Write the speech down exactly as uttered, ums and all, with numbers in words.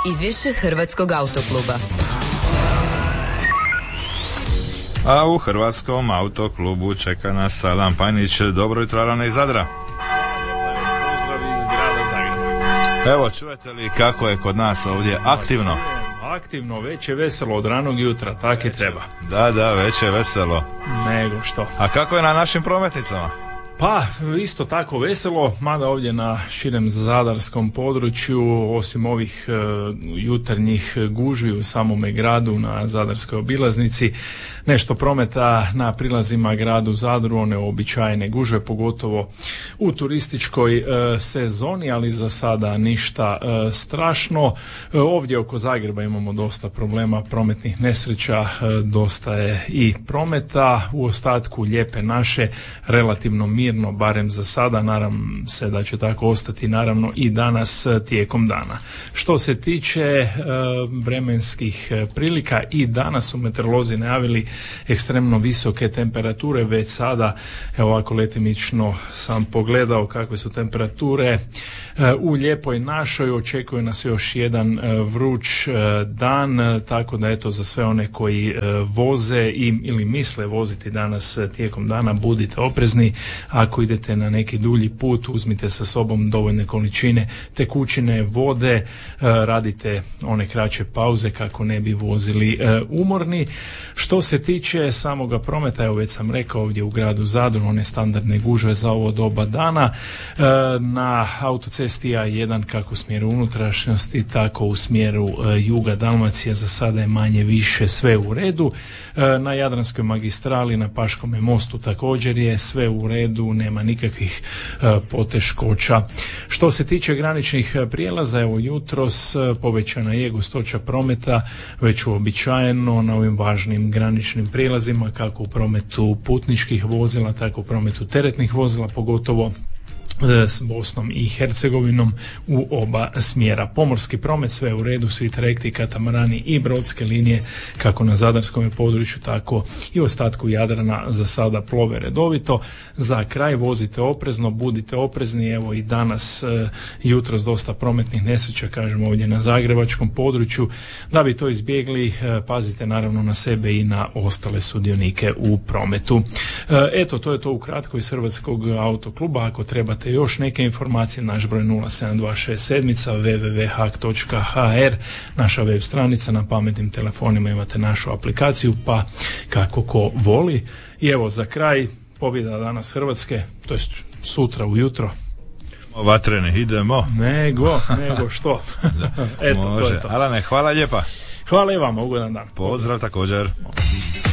Izvješće Hrvatskog autokluba. A u Hrvatskom autoklubu čeka nas Alan Pajnić. Dobro jutro, Alane iz Zadra. Pozdrav iz grada Zagreba. Evo, čujete li kako je kod nas ovdje aktivno? Aktivno, već je veselo od ranog jutra, tak i treba. Da, da, već je veselo. Nego što. A kako je na našim prometnicama? Pa, isto tako veselo, mada ovdje na širem zadarskom području, osim ovih e, jutarnjih gužvi u samome gradu na zadarskoj obilaznici, nešto prometa na prilazima gradu Zadru, one običajne gužve, pogotovo u turističkoj e, sezoni, ali za sada ništa e, strašno. E, ovdje oko Zagreba imamo dosta problema prometnih nesreća, e, dosta je i prometa, u ostatku Lijepe naše relativno mirno, barem za sada, naravno se da će tako ostati naravno i danas tijekom dana. Što se tiče e, vremenskih prilika, i danas su meteorolozi najavili ekstremno visoke temperature, već sada, evo ovako letimično sam pogledao kakve su temperature e, u Lijepoj našoj, očekuje nas još jedan e, vruć e, dan, e, tako da eto za sve one koji e, voze i, ili misle voziti danas e, tijekom dana, budite oprezni. Ako idete na neki dulji put, uzmite sa sobom dovoljne količine tekućine, vode, e, radite one kraće pauze kako ne bi vozili e, umorni. Što se tiče samoga prometa, evo već sam rekao, ovdje u gradu Zadru one standardne gužve za ovo doba dana, e, na autocesti A jedan kako u smjeru unutrašnjosti, tako u smjeru e, juga Dalmacije za sada je manje više sve u redu. E, na Jadranskoj magistrali, na Paškome mostu također je sve u redu, nema nikakvih e, poteškoća. Što se tiče graničnih prijelaza, evo jutros e, povećana je gustoća prometa, već uobičajeno na ovim važnim graničnim prijelazima, kako u prometu putničkih vozila, tako u prometu teretnih vozila, pogotovo s Bosnom i Hercegovinom u oba smjera. Pomorski promet sve u redu, svi trajekti, katamarani i brodske linije kako na zadarskom području tako i ostatku Jadrana za sada plove redovito. Za kraj vozite oprezno, budite oprezni, evo i danas e, jutros dosta prometnih nesreća, kažemo ovdje na zagrebačkom području. Da bi to izbjegli, e, pazite naravno na sebe i na ostale sudionike u prometu. E, eto, to je to ukratko iz Hrvatskog autokluba. Ako trebate još neke informacije, naš broj nula sedam dva šest sedam w w w točka h a k točka h r, naša web stranica, na pametnim telefonima imate našu aplikaciju, pa kako ko voli. I evo za kraj, pobjeda danas Hrvatske, to jest sutra ujutro. Vatrene, idemo. Nego, nego što. Eto, može. to je to. Alane, hvala lijepa. Hvala i vama, ugodan dan. Pozdrav također.